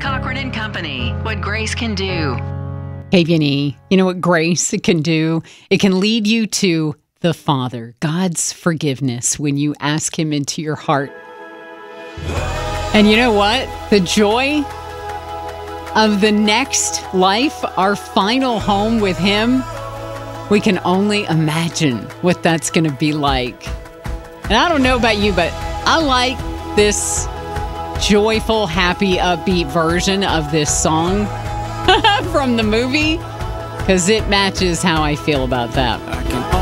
Cochran and Company, what grace can do. KVNE, you know what grace can do? It can lead you to the Father, God's forgiveness when you ask Him into your heart. And you know what? The joy of the next life, our final home with Him, we can only imagine what that's going to be like. And I don't know about you, but I like this joyful, happy, upbeat version of this song from the movie because it matches how I feel about that.